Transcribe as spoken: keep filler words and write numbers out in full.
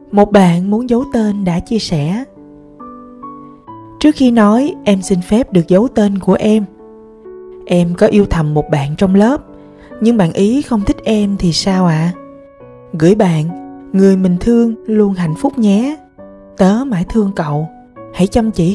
Một bạn muốn giấu tên đã chia sẻ: trước khi nói em xin phép được giấu tên của em. Em có yêu thầm một bạn trong lớp, nhưng bạn ý không thích em thì sao ạ? À? Gửi bạn, người mình thương luôn hạnh phúc nhé. Tớ mãi thương cậu, hãy chăm chỉ